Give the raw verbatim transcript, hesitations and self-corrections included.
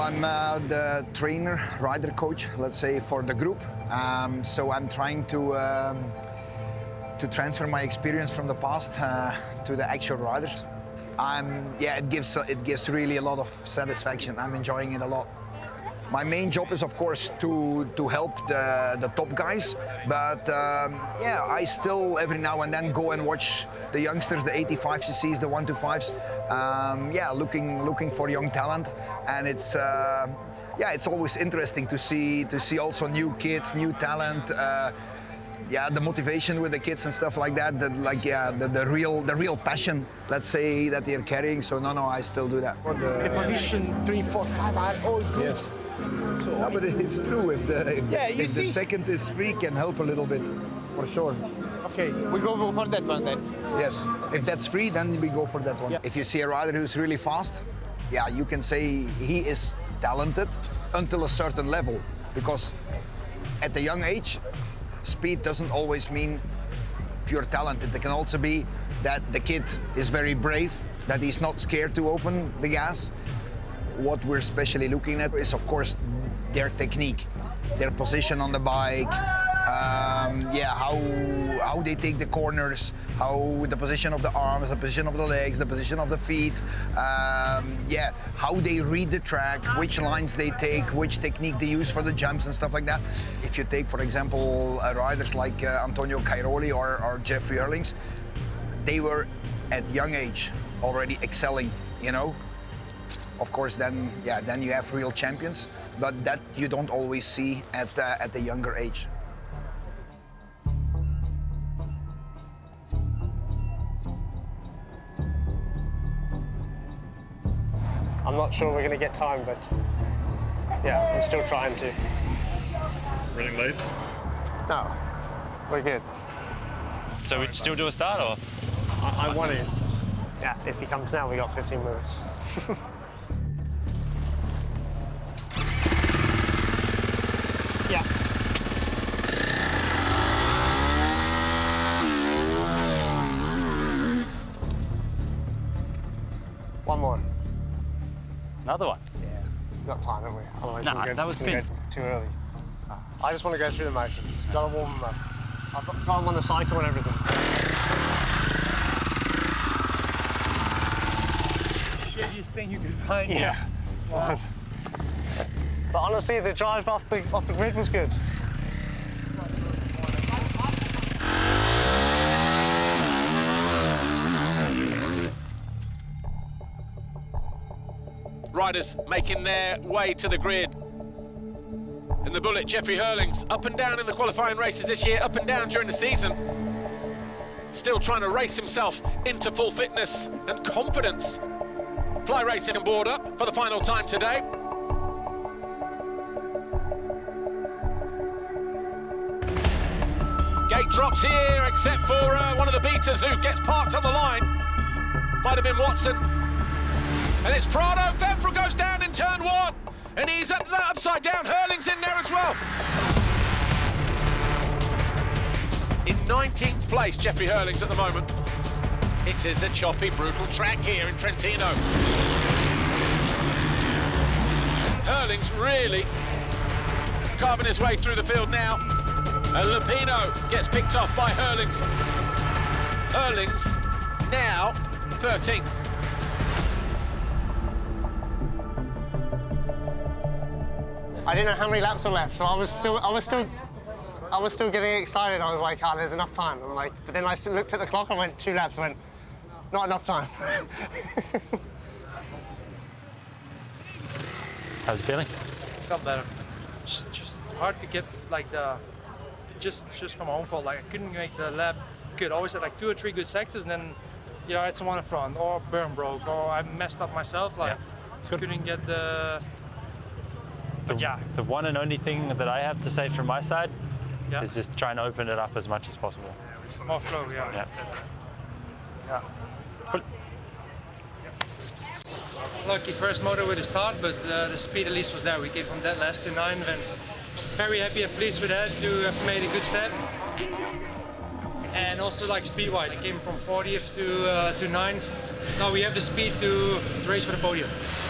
I'm uh, the trainer, rider coach, let's say, for the group. Um, so I'm trying to um, to transfer my experience from the past uh, to the actual riders. I'm, yeah, it gives it gives really a lot of satisfaction. I'm enjoying it a lot. My main job is, of course, to to help the the top guys, but um, yeah, I still every now and then go and watch the youngsters, the eighty-five c c's, the one twenty-fives. Um, yeah, looking looking for young talent, and it's uh, yeah, it's always interesting to see to see also new kids, new talent. Uh, yeah, the motivation with the kids and stuff like that. The, like yeah, the, the real the real passion, let's say, that they're carrying. So no, no, I still do that. For the, the position three, four, five are all good. Yes. So no, but it's true. If the if, yeah, the, if the second is free, can help a little bit, for sure. Okay, we go for that one then. Yes, if that's free, then we go for that one. Yeah. If you see a rider who's really fast, yeah, you can say he is talented until a certain level, because at a young age, speed doesn't always mean pure talent. It can also be that the kid is very brave, that he's not scared to open the gas. What we're especially looking at is, of course, their technique, their position on the bike, um, yeah, how how they take the corners, how the position of the arms, the position of the legs, the position of the feet, um, yeah, how they read the track, which lines they take, which technique they use for the jumps and stuff like that. If you take, for example, uh, riders like uh, Antonio Cairoli or, or Jeffrey Herlings, they were at young age already excelling, you know. Of course, then yeah, then you have real champions, but that you don't always see at uh, at a younger age. I'm not sure we're going to get time, but yeah, I'm still trying to. Running late? No, we're good. So we'd still do a start, or? I, I want to. Yeah, if he comes now, we got fifteen minutes. Yeah. One more. Another one? Yeah. We've got time, haven't we? Otherwise Nah, we'll go, that was we'll big. go too early. I just want to go through the motions. Got to warm them up. I've got, got them on the cycle and everything. Shittiest thing you could find. Yeah. Wow. But honestly, the drive off the off the grid was good. Riders making their way to the grid. And the bullet, Jeffrey Herlings, up and down in the qualifying races this year, up and down during the season. Still trying to race himself into full fitness and confidence. Fly Racing and board up for the final time today. Gate drops here, except for uh, one of the beaters who gets parked on the line. Might have been Watson. And it's Prado. Fenfrel goes down in turn one. And he's up that upside down. Herlings in there as well. In nineteenth place, Jeffrey Herlings at the moment. It is a choppy, brutal track here in Trentino. Herlings really carving his way through the field now. And Lupino gets picked off by Herlings. Herlings now thirteenth. I didn't know how many laps were left, so I was still, I was still, I was still getting excited. I was like, "Ah, oh, there's enough time." I'm like, but then I looked at the clock. I went two laps. I went, not enough time. How's it feeling? Felt better. Just, just hard to get like the, just, just from my own fault. Like I couldn't make the lap good. I always had like two or three good sectors, and then, you know, I had someone in front, or burn broke, or I messed up myself. Like, yeah. couldn't get the. But the, yeah. The one and only thing that I have to say from my side yeah. is just try and open it up as much as possible. More flow, yeah. Yeah. yeah. Cool. Lucky first motor with the start, but uh, the speed at least was there. We came from dead last to nine, and very happy and pleased with that to have made a good step. And also like speed-wise, came from fortieth to uh, to ninth. Now we have the speed to, to race for the podium.